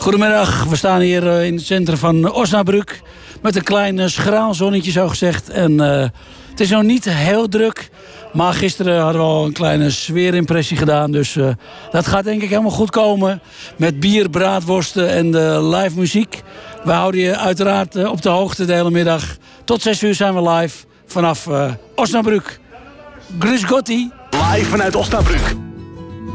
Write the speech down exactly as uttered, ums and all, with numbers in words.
Goedemiddag, we staan hier in het centrum van Osnabrück met een klein schraal zonnetje zo gezegd. En uh, het is nog niet heel druk, maar gisteren hadden we al een kleine sfeerimpressie gedaan. Dus uh, dat gaat denk ik helemaal goed komen met bier, braadworsten en de live muziek. We houden je uiteraard uh, op de hoogte de hele middag. Tot zes uur zijn we live vanaf uh, Osnabrück. Grüß Gotti. Live vanuit Osnabrück.